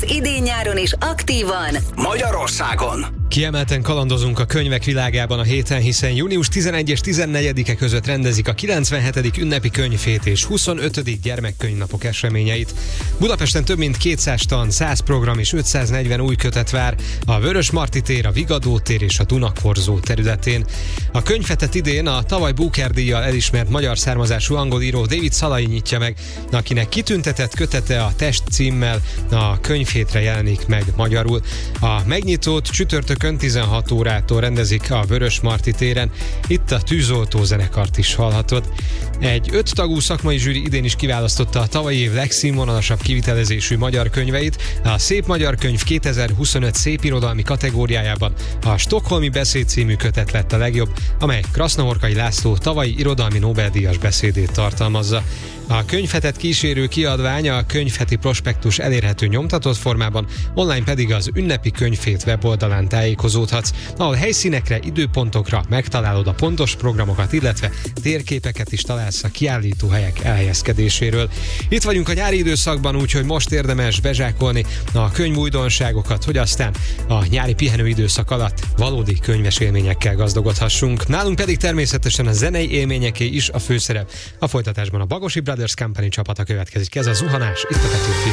idén-nyáron is aktívan Magyarországon. Kiemelten kalandozunk a könyvek világában a héten, hiszen június 11 és 14-e között rendezik a 97. ünnepi könyvhét és 25. gyermekkönyvnapok eseményeit. Budapesten több mint 200 stand, 100 program és 540 új kötet vár a Vörösmarty tér, a Vigadó tér és a Dunakorzó területén. A könyvhetet idén a tavaly Booker-díjjal elismert magyar származású angol író David Szalai nyitja meg, akinek kitüntetett kötete a Test címmel a könyvhétre jelenik meg magyarul. A megnyitót csütörtökön 16 órától rendezik a Vörösmarty téren, itt a Tűzoltó zenekart is hallhatod. Egy 5 tagú szakmai zsűri idén is kiválasztotta a tavalyi év legszínvonalasabb kivitelezésű magyar könyveit. A Szép Magyar Könyv 2025 szépirodalmi kategóriájában a Stockholmi Beszéd című kötet lett a legjobb, amely Krasznahorkai László tavalyi irodalmi Nobel-díjas beszédét tartalmazza. A könyvhetet kísérő kiadvány a könyvheti prospektus elérhető nyomtatott formában, online pedig az ünnepi könyvhét weboldalán tájékozódhatsz, ahol helyszínekre, időpontokra megtalálod a pontos programokat, illetve térképeket is találsz a kiállítóhelyek elhelyezkedéséről. Itt vagyunk a nyári időszakban, úgyhogy most érdemes bezsákolni a könyvújdonságokat, hogy aztán a nyári pihenőidőszak alatt valódi könyves élményekkel gazdagodhassunk. Nálunk pedig természetesen a zenei élményeké is a főszerep. A folytatásban a Bagosi Brothers Company csapata következik. Ez a Zuhanás, itt a Petőfi.